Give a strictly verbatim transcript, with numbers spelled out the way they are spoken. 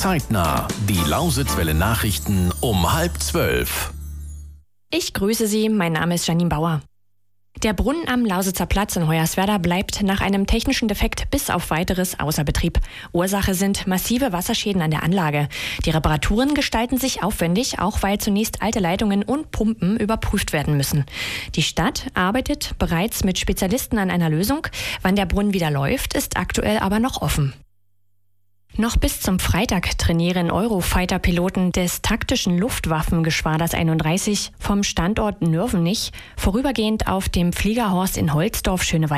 Zeitnah. Die Lausitzwelle Nachrichten um halb zwölf. Ich grüße Sie, mein Name ist Janine Bauer. Der Brunnen am Lausitzer Platz in Hoyerswerda bleibt nach einem technischen Defekt bis auf Weiteres außer Betrieb. Ursache sind massive Wasserschäden an der Anlage. Die Reparaturen gestalten sich aufwendig, auch weil zunächst alte Leitungen und Pumpen überprüft werden müssen. Die Stadt arbeitet bereits mit Spezialisten an einer Lösung. Wann der Brunnen wieder läuft, ist aktuell aber noch offen. Noch bis zum Freitag trainieren Eurofighter-Piloten des taktischen Luftwaffengeschwaders einunddreißig vom Standort Nürvenich vorübergehend auf dem Fliegerhorst in Holzdorf-Schönewald